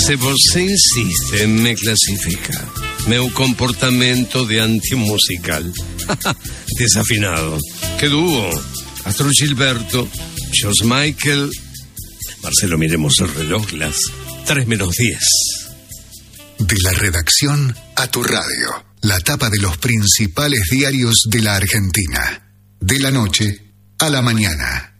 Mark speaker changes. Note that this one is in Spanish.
Speaker 1: Se você insiste en me clasificar, meu comportamento de antimusical. Desafinado. ¡Qué dúo! Astro Gilberto, George Michael, Marcelo, miremos el reloj, las 3:10.
Speaker 2: De la redacción a tu radio, la tapa de los principales diarios de la Argentina. De la noche a la mañana.